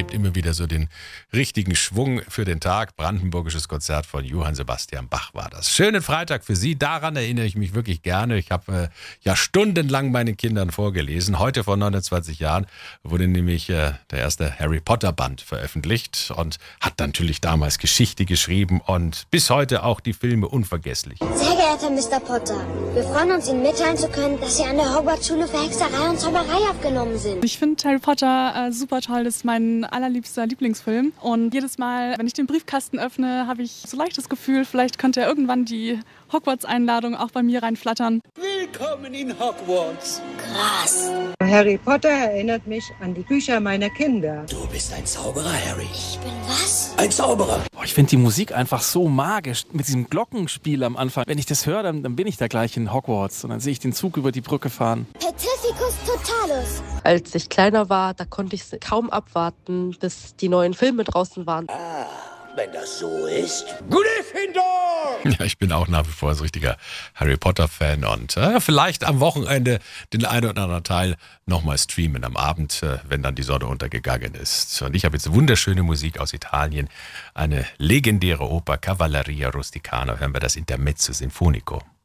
gibt immer wieder so den richtigen Schwung für den Tag. Brandenburgisches Konzert von Johann Sebastian Bach war das. Schönen Freitag für Sie. Daran erinnere ich mich wirklich gerne. Ich habe ja stundenlang meinen Kindern vorgelesen. Heute vor 29 Jahren wurde nämlich der erste Harry Potter Band veröffentlicht und hat natürlich damals Geschichte geschrieben und bis heute auch die Filme unvergesslich. Sehr geehrter Mr. Potter, wir freuen uns, Ihnen mitteilen zu können, dass Sie an der Hogwarts-Schule für Hexerei und Zauberei aufgenommen sind. Ich finde Harry Potter super toll, das ist mein allerliebster Lieblingsfilm. Und jedes Mal, wenn ich den Briefkasten öffne, habe ich so leicht das Gefühl, vielleicht könnte ja irgendwann die Hogwarts-Einladung auch bei mir reinflattern. Willkommen in Hogwarts. Krass. Harry Potter erinnert mich an die Bücher meiner Kinder. Du bist ein Zauberer, Harry. Ich bin was? Ein Zauberer. Ich finde die Musik einfach so magisch. Mit diesem Glockenspiel am Anfang. Wenn ich das höre, dann bin ich da gleich in Hogwarts. Und dann sehe ich den Zug über die Brücke fahren. Petrificus Totalus. Als ich kleiner war, da konnte ich kaum abwarten, bis die neuen Filme draußen waren. Wenn das so ist. Gryffindor! Ja, ich bin auch nach wie vor so richtiger Harry Potter-Fan und vielleicht am Wochenende den einen oder anderen Teil nochmal streamen am Abend, wenn dann die Sonne untergegangen ist. Und ich habe jetzt wunderschöne Musik aus Italien, eine legendäre Oper, Cavalleria Rusticana. Hören wir das Intermezzo Sinfonico.